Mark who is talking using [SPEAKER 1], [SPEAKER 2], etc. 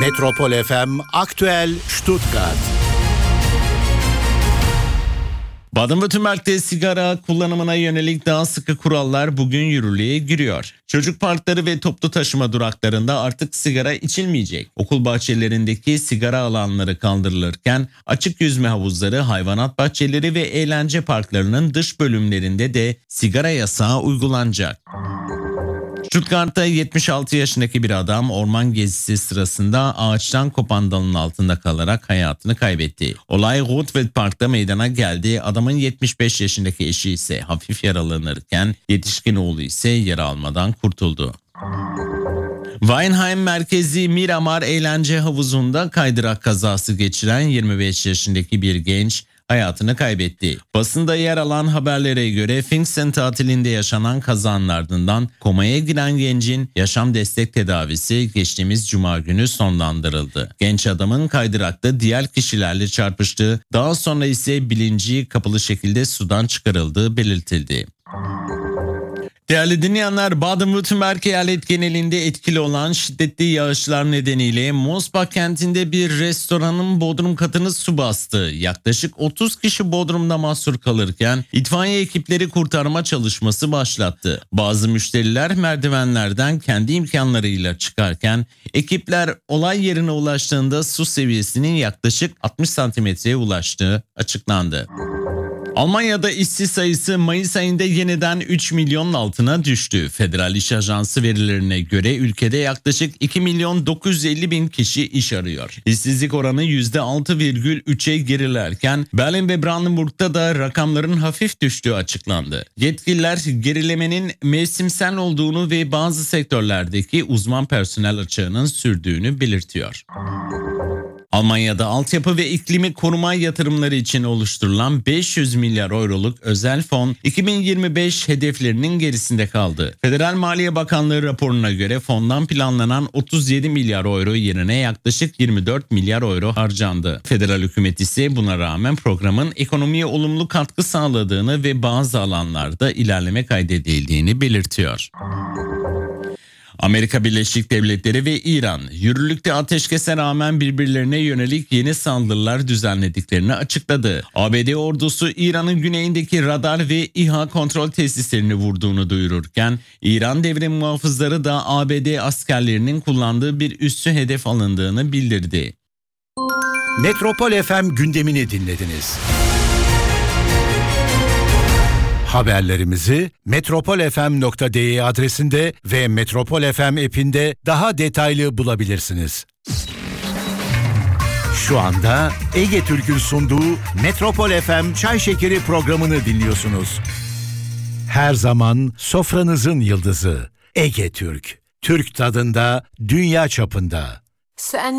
[SPEAKER 1] Metropol FM Aktüel Stuttgart.
[SPEAKER 2] Baden-Württemberg'de sigara kullanımına yönelik daha sıkı kurallar bugün yürürlüğe giriyor. Çocuk parkları ve toplu taşıma duraklarında artık sigara içilmeyecek. Okul bahçelerindeki sigara alanları kaldırılırken açık yüzme havuzları, hayvanat bahçeleri ve eğlence parklarının dış bölümlerinde de sigara yasağı uygulanacak. Stuttgart'ta 76 yaşındaki bir adam orman gezisi sırasında ağaçtan kopan dalın altında kalarak hayatını kaybetti. Olay Rotwald Park'ta meydana geldi. Adamın 75 yaşındaki eşi ise hafif yaralanırken yetişkin oğlu ise yara almadan kurtuldu. Weinheim merkezi Miramar eğlence havuzunda kaydırak kazası geçiren 25 yaşındaki bir genç hayatını kaybetti. Basında yer alan haberlere göre Pfingsten tatilinde yaşanan kazanın ardından komaya giren gencin yaşam destek tedavisi geçtiğimiz cuma günü sonlandırıldı. Genç adamın kaydırakta diğer kişilerle çarpıştığı, daha sonra ise bilinci kapalı şekilde sudan çıkarıldığı belirtildi. Değerli dinleyenler, Baden-Württemberg eyalet genelinde etkili olan şiddetli yağışlar nedeniyle Mosbach kentinde bir restoranın bodrum katını su bastı. Yaklaşık 30 kişi bodrumda mahsur kalırken itfaiye ekipleri kurtarma çalışması başlattı. Bazı müşteriler merdivenlerden kendi imkanlarıyla çıkarken ekipler olay yerine ulaştığında su seviyesinin yaklaşık 60 santimetreye ulaştığı açıklandı. Almanya'da işsiz sayısı Mayıs ayında yeniden 3 milyonun altına düştü. Federal İş Ajansı verilerine göre ülkede yaklaşık 2 milyon 950 bin kişi iş arıyor. İşsizlik oranı %6,3'e gerilerken Berlin ve Brandenburg'da da rakamların hafif düştüğü açıklandı. Yetkililer gerilemenin mevsimsel olduğunu ve bazı sektörlerdeki uzman personel açığının sürdüğünü belirtiyor. Almanya'da altyapı ve iklimi koruma yatırımları için oluşturulan 500 milyar euroluk özel fon 2025 hedeflerinin gerisinde kaldı. Federal Maliye Bakanlığı raporuna göre fondan planlanan 37 milyar euro yerine yaklaşık 24 milyar euro harcandı. Federal hükümet ise buna rağmen programın ekonomiye olumlu katkı sağladığını ve bazı alanlarda ilerleme kaydedildiğini belirtiyor. Amerika Birleşik Devletleri ve İran yürürlükte ateşkese rağmen birbirlerine yönelik yeni saldırılar düzenlediklerini açıkladı. ABD ordusu İran'ın güneyindeki radar ve İHA kontrol tesislerini vurduğunu duyururken İran devrim muhafızları da ABD askerlerinin kullandığı bir üssü hedef alındığını bildirdi.
[SPEAKER 1] Metropol FM gündemini dinlediniz. Haberlerimizi metropolfm.de adresinde ve Metropol FM app'inde daha detaylı bulabilirsiniz. Şu anda Ege Türk'ün sunduğu Metropol FM Çay Şekeri programını dinliyorsunuz. Her zaman sofranızın yıldızı Ege Türk. Türk tadında, dünya çapında.
[SPEAKER 3] Sen